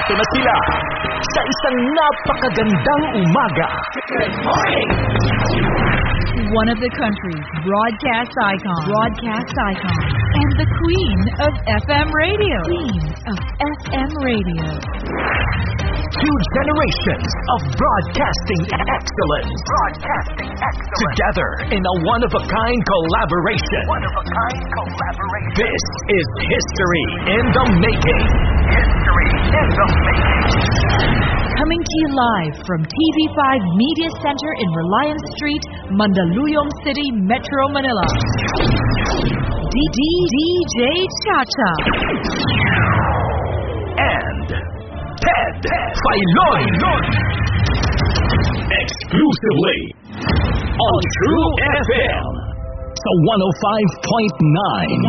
Narito na sila sa isang napakagandang umaga. Good morning! One of the country's broadcast icons, and the queen of FM radio. Two generations of broadcasting excellence. Together in a one-of-a-kind collaboration. This is history in the making. Coming to you live from TV5 Media Center in Reliance Street, Mandaluyong City, Metro Manila. DJ Chacha. And Ted Filon. Exclusively on True FM. So 105.9.